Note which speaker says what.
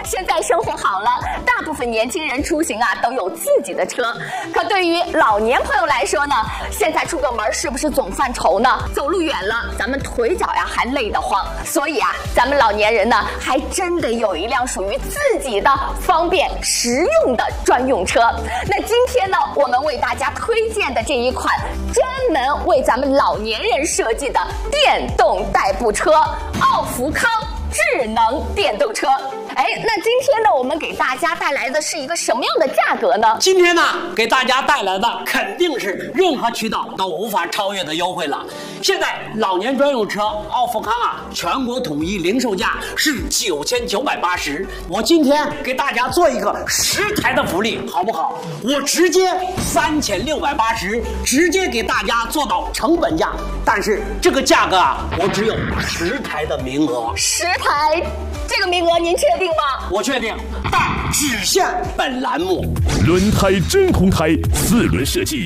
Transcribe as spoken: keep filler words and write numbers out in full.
Speaker 1: 现在生活好了，大部分年轻人出行啊都有自己的车。可对于老年朋友来说呢，现在出个门是不是总犯愁呢？走路远了，咱们腿脚呀还累得慌。所以啊，咱们老年人呢还真得有一辆属于自己的方便实用的专用车。那今天呢，我们为大家推荐的这一款专门为咱们老年人设计的电动代步车——奥福康智能电动车。哎，那今天呢，我们给大家带来的是一个什么样的价格呢？
Speaker 2: 今天呢，给大家带来的肯定是任何渠道都无法超越的优惠了。现在老年专用车奥福康啊，全国统一零售价是九千九百八十。我今天给大家做一个十台的福利，好不好？我直接三千六百八十，直接给大家做到成本价。但是这个价格啊，我只有十台的名额。
Speaker 1: 十台，这个名额您确定吗？
Speaker 2: 我确定，但只限本栏目。
Speaker 3: 轮胎真空胎，四轮设计。